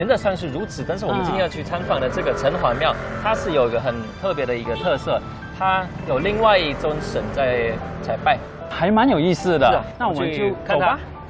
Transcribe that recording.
原则上是如此，但是我们今天要去参访的这个城隍庙，它是有一个很特别的一个特色，它有另外一尊神在拜， 还蛮有意思的。那我们就看它走吧。